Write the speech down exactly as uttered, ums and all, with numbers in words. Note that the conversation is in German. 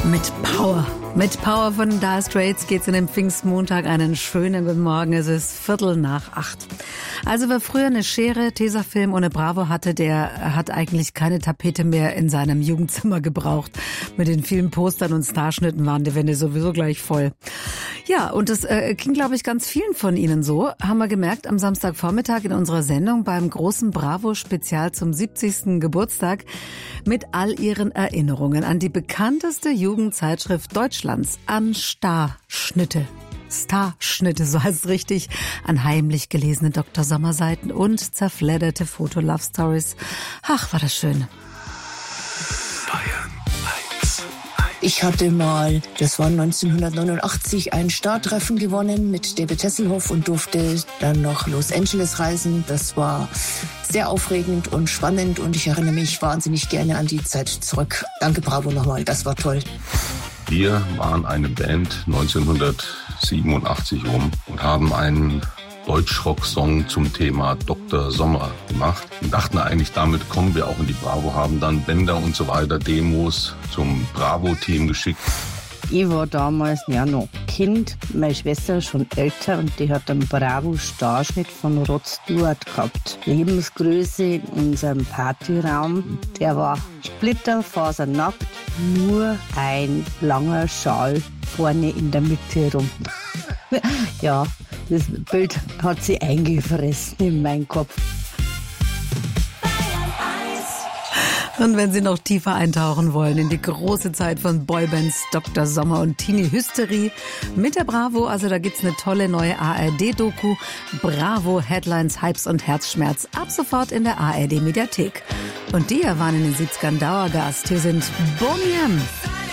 Mit Power. Mit Power von Dire Straits geht's in den Pfingstmontag. Einen schönen guten Morgen. Es ist Viertel nach acht. Also wer früher eine Schere, Tesafilm ohne Bravo hatte, der hat eigentlich keine Tapete mehr in seinem Jugendzimmer gebraucht. Mit den vielen Postern und Starschnitten waren die Wände sowieso gleich voll. Ja, und das äh, ging, glaube ich, ganz vielen von Ihnen so. Haben wir gemerkt am Samstagvormittag in unserer Sendung beim großen Bravo-Spezial zum siebzigsten Geburtstag mit all ihren Erinnerungen an die bekannteste Jugendzeitschrift Deutschlands, an Starschnitte. Starschnitte, so heißt es richtig, an heimlich gelesene Doktor Sommer-Seiten und zerfledderte Foto-Love-Stories. Ach, war das schön. Ich hatte mal, das war neunzehnhundertneunundachtzig, ein Startreffen gewonnen mit David Hasselhoff und durfte dann nach Los Angeles reisen. Das war sehr aufregend und spannend und ich erinnere mich wahnsinnig gerne an die Zeit zurück. Danke, Bravo nochmal, das war toll. Wir waren eine Band neunzehnhundertsiebenundachtzig rum und haben einen Deutschrock-Song zum Thema Doktor Sommer gemacht und dachten eigentlich, damit kommen wir auch in die Bravo, haben dann Bänder und so weiter, Demos zum Bravo-Team geschickt. Ich war damals ja noch Kind, meine Schwester schon älter und die hat einen Bravo-Starschnitt von Rod Stewart gehabt. Lebensgröße in unserem Partyraum, der war splitterfasernackt, nur ein langer Schal vorne in der Mitte rum. Ja, das Bild hat sie eingefressen in meinen Kopf. Und wenn Sie noch tiefer eintauchen wollen in die große Zeit von Boybands Doktor Sommer und Teenie Hysterie mit der Bravo, also da gibt's eine tolle neue A R D-Doku, Bravo, Headlines, Hypes und Herzschmerz, ab sofort in der A R D-Mediathek. Und die waren in den siebzigern Dauergast. Hier sind Boney M.